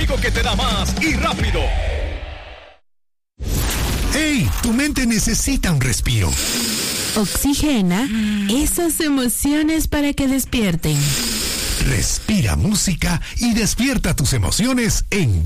único que te da más y rápido. ¡Hey! Tu mente necesita un respiro. Oxigena esas emociones para que despierten. Respira música y despierta tus emociones en